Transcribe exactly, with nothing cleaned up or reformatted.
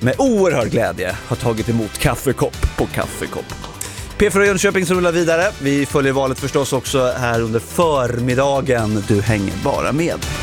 med oerhörd glädje har tagit emot kaffekopp på kaffekopp. P fyra Jönköping som rullar vidare. Vi följer valet förstås också här under förmiddagen. Du hänger bara med.